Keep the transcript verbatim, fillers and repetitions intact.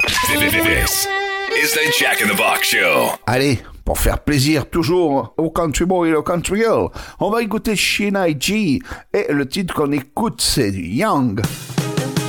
This is the Jack in the Box Show. Allez, pour faire plaisir toujours au country boy et au country girl, on va écouter Sheena G. Et le titre qu'on écoute, c'est Young.